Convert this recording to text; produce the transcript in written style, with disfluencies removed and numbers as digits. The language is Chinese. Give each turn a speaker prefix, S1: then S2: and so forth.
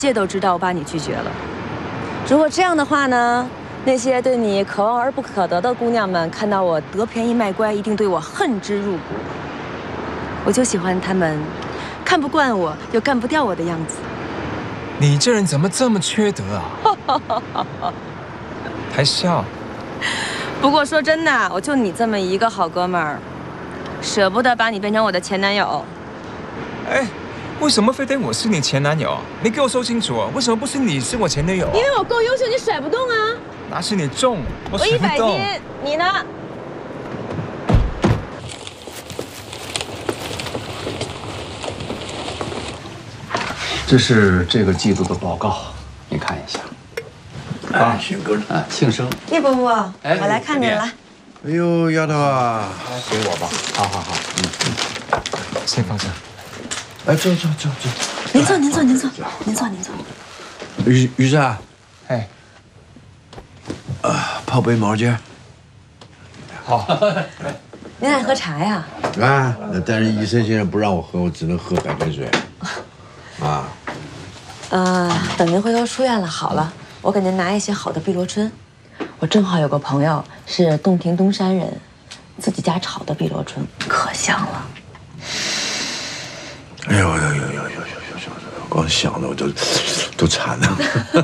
S1: 界都知道我把你拒绝了。如果这样的话呢，那些对你可望而不可得的姑娘们，看到我得便宜卖乖，一定对我恨之入骨。我就喜欢她们看不惯我又干不掉我的样子。
S2: 你这人怎么这么缺德啊？还笑？
S1: 不过说真的，我就你这么一个好哥们儿，舍不得把你变成我的前男友。
S2: 哎，为什么非得我是你前男友？你给我说清楚，为什么不是你是我前女友？
S1: 因为我够优秀，你甩不动啊。
S2: 那是你重，我甩不
S1: 100
S2: 动。
S1: 斤，你呢？
S3: 这是这个季度的报告，你看一下。
S4: 啊，勋哥
S3: 啊，庆生。
S1: 叶伯伯，
S3: 哎
S1: 我来看你了。
S4: 哎呦，丫头啊，
S3: 给我吧。好好好，
S2: 先放下。
S4: 哎，坐。
S1: 您坐。
S4: 于山，
S2: 哎，
S4: 泡杯毛尖。
S2: 好。
S1: 您爱喝茶呀？
S4: 啊，但是医生现在不让我喝，我只能喝白开水。啊。
S1: 等您回头出院了好了，我给您拿一些好的碧螺春。我正好有个朋友是洞庭东山人，自己家炒的碧螺春可香了。
S4: 哎呦，光想的我都馋了。